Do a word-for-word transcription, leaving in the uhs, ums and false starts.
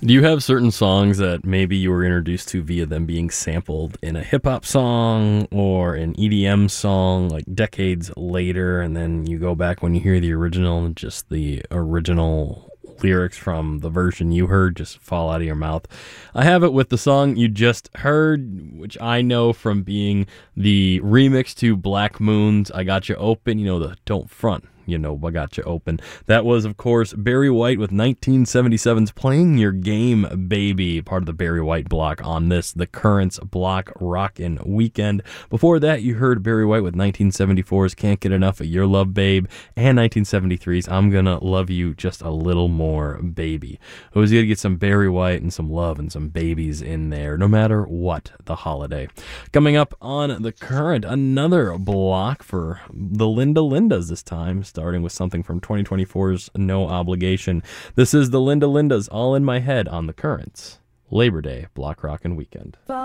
Do you have certain songs that maybe you were introduced to via them being sampled in a hip-hop song or an E D M song like decades later, and then you go back when you hear the original and just the original lyrics from the version you heard just fall out of your mouth? I have it with the song you just heard, which I know from being the remix to Black Moon's I Got You Open, you know, the Don't Front, you know, I Got You Open. That was, of course, Barry White with nineteen seventy-seven's Playing Your Game, Baby, part of the Barry White block on this, the Currents block Rockin' Weekend. Before that, you heard Barry White with nineteen seventy-four's Can't Get Enough of Your Love, Babe, and nineteen seventy-three's I'm Gonna Love You Just a Little More, Baby. It was good to get some Barry White and some love and some babies in there, no matter what the holiday. Coming up on The Current, another block for the Linda Lindas this time, starting with something from twenty twenty-four's No Obligation. This is the Linda Lindas, All in My Head on The Currents Labor Day Block Rockin' Weekend.